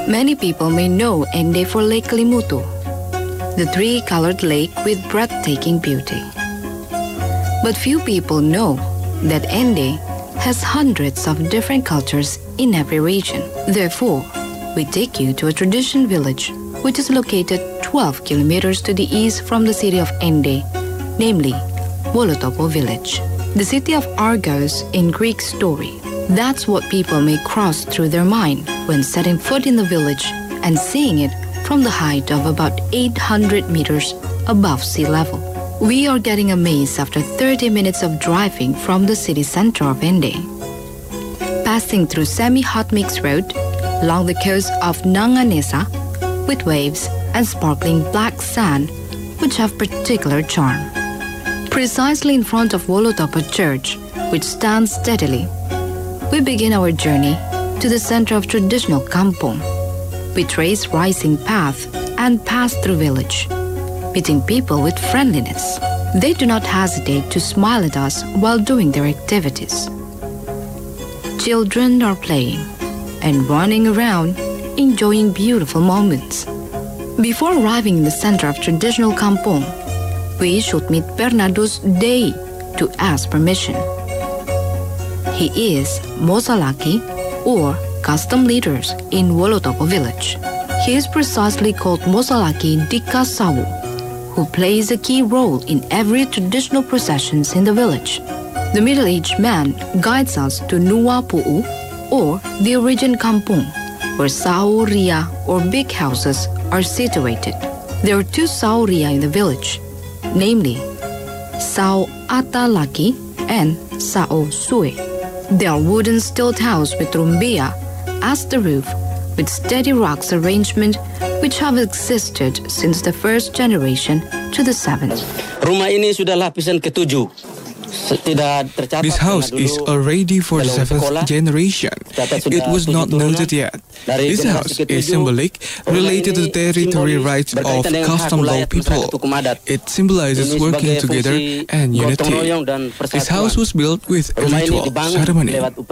Many people may know Ende for Lake Kalimutu, the three-colored lake with breathtaking beauty. But few people know that Ende has hundreds of different cultures in every region. Therefore, we take you to a tradition village which is located 12 kilometers to the east from the city of Ende, namely Wolotopo village. The city of Argos in Greek story. That's what people may cross through their mind when setting foot in the village and seeing it from the height of about 800 meters above sea level. We are getting amazed after 30 minutes of driving from the city center of Ende. Passing through semi-hot mix road along the coast of Nanganesa with waves and sparkling black sand which have particular charm. Precisely in front of Wolotopo Church, which stands steadily, we begin our journey to the center of traditional kampong. We trace rising path and pass through village, meeting people with friendliness. They do not hesitate to smile at us while doing their activities. Children are playing and running around, enjoying beautiful moments. Before arriving in the center of traditional kampong, we should meet Bernardo's Day to ask permission. He is Mosalaki, or custom leaders in Wolotopo village. He is precisely called Mosalaki Dikasawu, who plays a key role in every traditional processions in the village. The middle-aged man guides us to Nuwa Pu'u, or the origin kampung, where sauria or big houses are situated. There are two sauria in the village, namely Sao Atalaki and Sao Sue. They are wooden stilt house with rumbia as the roof, with steady rocks arrangement which have existed since the first generation to the seventh. Rumah ini sudah lapisan ketujuh. This house is already for the seventh generation. It was not noted yet. This house is symbolic, related to the territory rights of custom law people. It symbolizes working together and unity. This house was built with a ritual ceremony.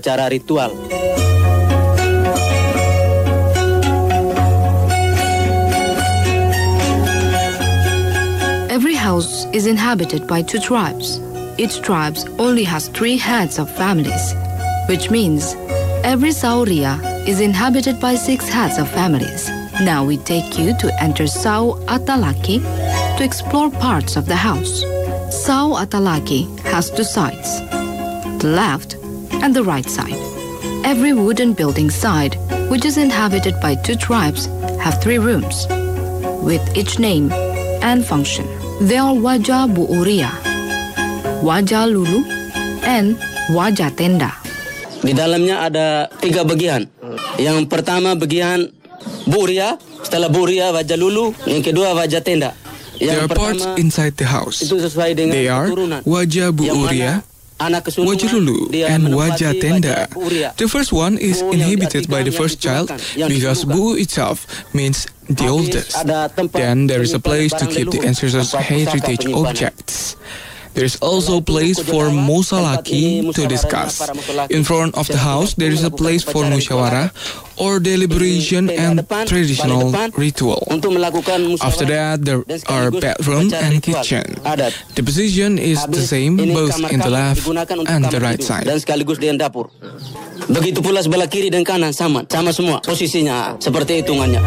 Every house is inhabited by two tribes. Each tribe only has 3 heads of families, which means every sauria is inhabited by 6 heads of families. Now we take you to enter Sao Atalaki to explore parts of the house. Sao Atalaki has 2 sides, the left and the right side. Every wooden building side, which is inhabited by 2 tribes, have 3 rooms, with each name and function. They are Wajah Buuria, Wajah Lulu, and Wajah Tenda. Di dalamnya ada 3 bagian. Yang pertama bagian Buria, setelah Buria Wajah Lulu, yang kedua Wajah Tenda. There are parts inside the house. They are Wajah Buuria, Wajah Lulu, and Wajah Tenda. The first one is inhabited by the first child because Bu itself means the oldest. Then there is a place to keep the ancestors' heritage objects. There is also a place for Mosalaki to discuss. In front of the house, there is a place for musyawarah or deliberation and traditional ritual. After that, there are bedroom and kitchen. The position is the same both in the left and the right side. Dan sekaligus di dapur. Begitu pula sebelah kiri dan kanan sama semua posisinya seperti hitungannya.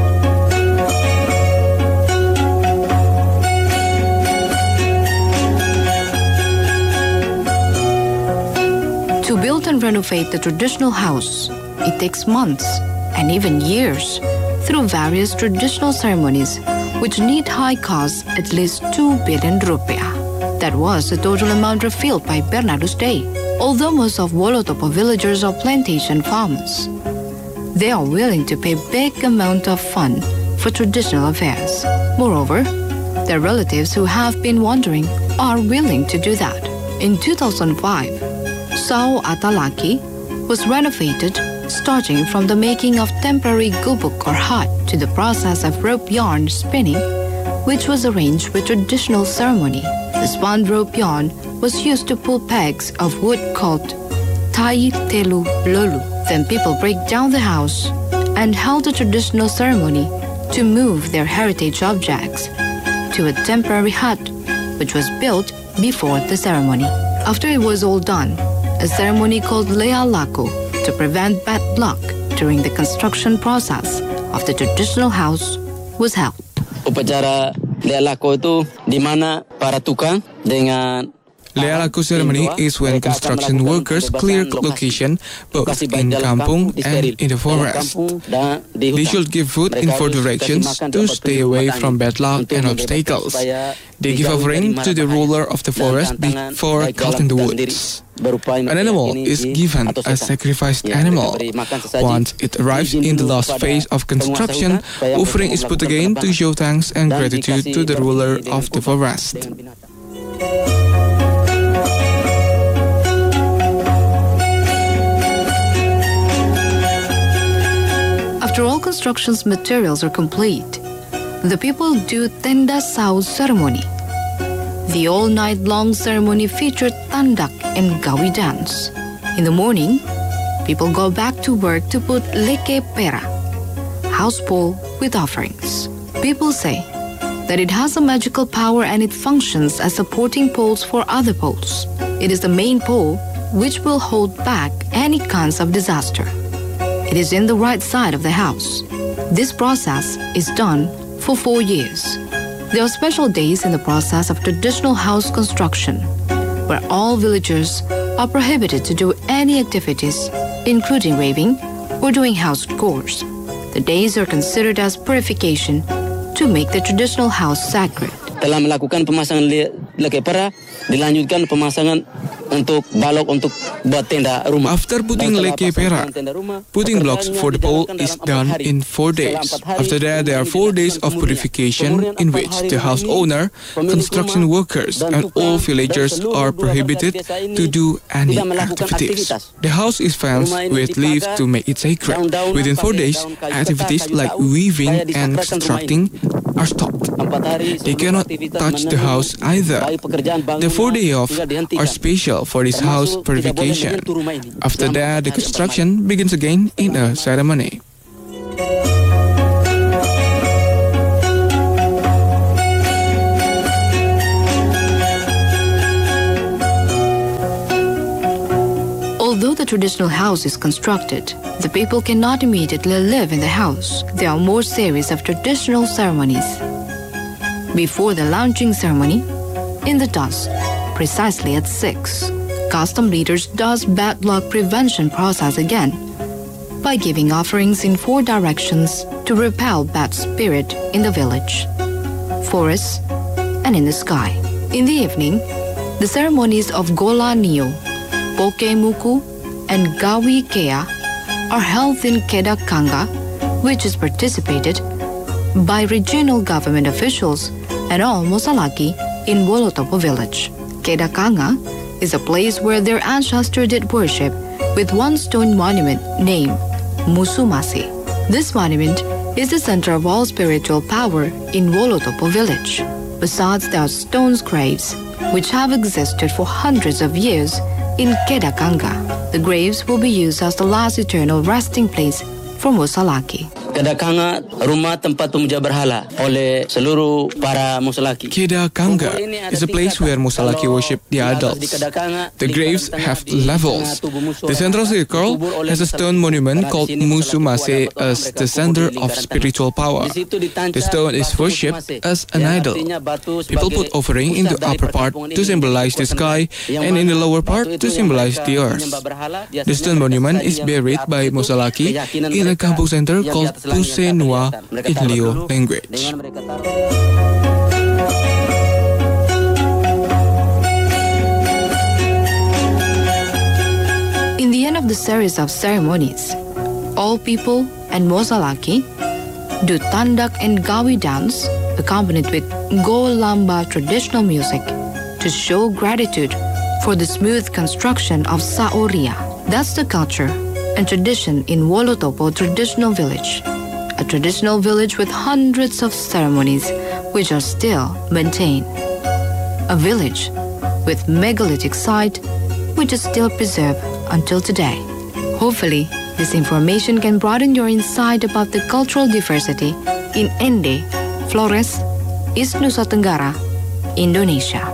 To build and renovate the traditional house, it takes months and even years through various traditional ceremonies which need high costs at least 2 billion rupiah. That was the total amount revealed by Bernardo's Day. Although most of Wolotopo villagers are plantation farmers, they are willing to pay big amount of fund for traditional affairs. Moreover, their relatives who have been wandering are willing to do that. In 2005, Sao Atalaki was renovated, starting from the making of temporary gubuk or hut to the process of rope yarn spinning, which was arranged with traditional ceremony. The spun rope yarn was used to pull pegs of wood called Tai Telu Lolu. Then people break down the house and held a traditional ceremony to move their heritage objects to a temporary hut which was built before the ceremony. After it was all done, a ceremony called Lea Laku to prevent bad luck during the construction process of the traditional house was held. Upacara Lea Laku itu di mana para tukang dengan Lea Laku ceremony is when construction workers clear location both in kampung and in the forest. They should give food in 4 directions to stay away from bad luck and obstacles. They give offering to the ruler of the forest before cutting the woods. An animal is given as sacrificed animal. Once it arrives in the last phase of construction, offering is put again to show thanks and gratitude to the ruler of the forest. After all construction's materials are complete, the people do Tenda Sau ceremony. The all-night-long ceremony featured tandak and gawi dance. In the morning, people go back to work to put leke pera, house pole with offerings. People say that it has a magical power and it functions as supporting poles for other poles. It is the main pole which will hold back any kinds of disaster. It is in the right side of the house. This process is done for 4 years. There are special days in the process of traditional house construction where all villagers are prohibited to do any activities, including raving or doing house chores. The days are considered as purification to make the traditional house sacred. Telah melakukan pemasangan leke pera, dilanjutkan pemasangan untuk balok untuk buat tenda rumah. After putting leke pera, putting blocks for the pole is done in 4 days. After that, there are 4 days of purification in which the house owner, construction workers, and all villagers are prohibited to do any activities. The house is fenced with leaves to make it sacred. Within 4 days, activities like weaving and constructing are stopped. They cannot touch the house either. The 4 days off are special for this house purification. After that, the construction begins again in a ceremony. Although the traditional house is constructed, the people cannot immediately live in the house. There are more series of traditional ceremonies. Before the launching ceremony, in the dusk, precisely at 6, custom leaders does bad luck prevention process again by giving offerings in 4 directions to repel bad spirit in the village, forests, and in the sky. In the evening, the ceremonies of Gola Nio, Pokemuku, and Gawi Kea are held in Kedah Kanga, which is participated by regional government officials and all Mosalaki in Wolotopo village. Kedah Kanga is a place where their ancestors did worship with one stone monument named Musumasi. This monument is the center of all spiritual power in Wolotopo village. Besides, there are stone graves which have existed for hundreds of years in Kedah Kanga. The graves will be used as the last eternal resting place for Mosalaki. Kedah Kanga, rumah tempat pemuja berhala oleh seluruh para Mosalaki. Kedah Kanga is a place where Mosalaki worship the idols. The graves have levels. The central circle has a stone monument called Musumase as the center of spiritual power. The stone is worshipped as an idol. People put offering in the upper part to symbolize the sky and in the lower part to symbolize the earth. The stone monument is buried by Mosalaki in a kampung center called Puse Nua in Lio language. In the end of the series of ceremonies, all people and Mosalaki do tandak and gawi dance accompanied with Go Lamba traditional music to show gratitude for the smooth construction of Saoria. That's the culture and tradition in Wolotopo traditional village, a traditional village with hundreds of ceremonies which are still maintained. A village with megalithic site which is still preserved until today. Hopefully, This information can broaden your insight about the cultural diversity in Ende, Flores, East Nusa Tenggara, Indonesia.